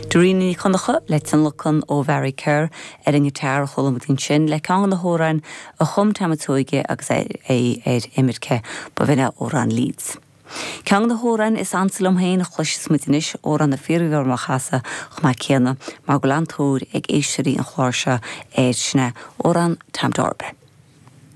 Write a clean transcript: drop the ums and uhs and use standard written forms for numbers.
Dúríní chunacha le san luchan ó bherí cur in tear cholamtín sin le can na hórain a chum tamatóige agus é imirce ba bhine órán Leeds. Ceann na hórain is ansalom héin chluis smuitinis órán na fíorhar mar chasa chumá céanna mar go leantóir ag éisirí an chláirse éid sinna órán Tam Darbe.